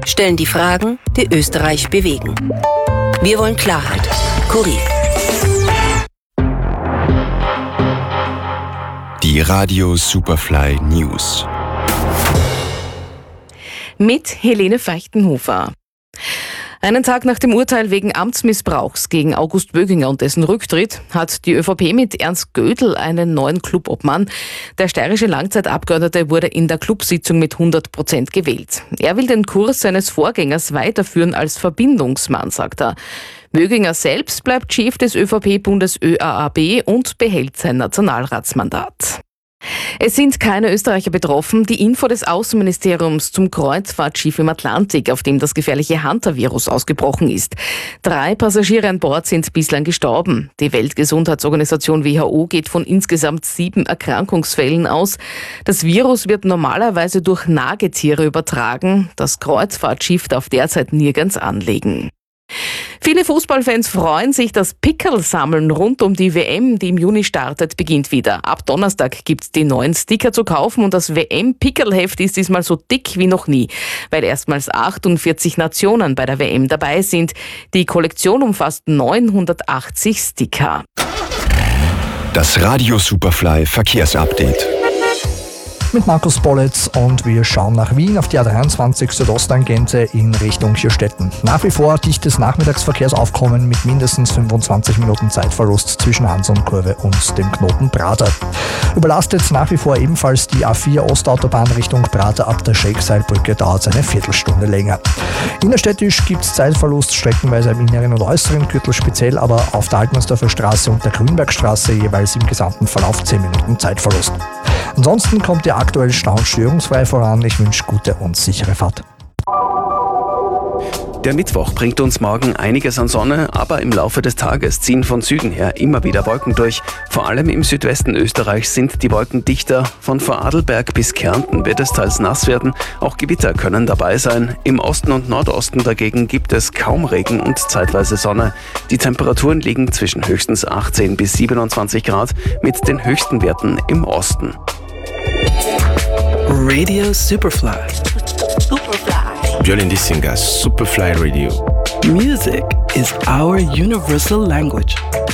stellen die Fragen, die Österreich bewegen. Wir wollen Klarheit. Kurier. Die Radio Superfly News. Mit Helene Feichtenhofer. Einen Tag nach dem Urteil wegen Amtsmissbrauchs gegen August Böginger und dessen Rücktritt hat die ÖVP mit Ernst Gödel einen neuen Clubobmann. Der steirische Langzeitabgeordnete wurde in der Clubsitzung mit 100% gewählt. Er will den Kurs seines Vorgängers weiterführen als Verbindungsmann, sagt er. Böginger selbst bleibt Chef des ÖVP-Bundes ÖAAB und behält sein Nationalratsmandat. Es sind keine Österreicher betroffen. Die Info des Außenministeriums zum Kreuzfahrtschiff im Atlantik, auf dem das gefährliche Hunter-Virus ausgebrochen ist. 3 Passagiere an Bord sind bislang gestorben. Die Weltgesundheitsorganisation WHO geht von insgesamt 7 Erkrankungsfällen aus. Das Virus wird normalerweise durch Nagetiere übertragen. Das Kreuzfahrtschiff darf derzeit nirgends anlegen. Viele Fußballfans freuen sich, das Pickerl-Sammeln rund um die WM, die im Juni startet, beginnt wieder. Ab Donnerstag gibt's die neuen Sticker zu kaufen und das WM-Pickerl-Heft ist diesmal so dick wie noch nie, weil erstmals 48 Nationen bei der WM dabei sind. Die Kollektion umfasst 980 Sticker. Das Radio Superfly Verkehrsupdate. Mit Markus Bollitz und wir schauen nach Wien auf die A23 Südosttangente in Richtung Hirstetten. Nach wie vor dichtes Nachmittagsverkehrsaufkommen mit mindestens 25 Minuten Zeitverlust zwischen Hansonkurve und dem Knoten Prater. Überlastet nach wie vor ebenfalls die A4 Ostautobahn Richtung Prater ab der Schrägseilbrücke, dauert es eine Viertelstunde länger. Innerstädtisch gibt es Zeitverlust streckenweise im inneren und äußeren Gürtel speziell, aber auf der Altmannsdorfer Straße und der Grünbergstraße jeweils im gesamten Verlauf 10 Minuten Zeitverlust. Ansonsten kommt ihr aktuell Stau störungsfrei voran. Ich wünsche gute und sichere Fahrt. Der Mittwoch bringt uns morgen einiges an Sonne, aber im Laufe des Tages ziehen von Süden her immer wieder Wolken durch. Vor allem im Südwesten Österreichs sind die Wolken dichter. Von Vorarlberg bis Kärnten wird es teils nass werden. Auch Gewitter können dabei sein. Im Osten und Nordosten dagegen gibt es kaum Regen und zeitweise Sonne. Die Temperaturen liegen zwischen höchstens 18 bis 27 Grad mit den höchsten Werten im Osten. Radio Superfly. Jolene Dissinga, Superfly Radio. Music is our universal language.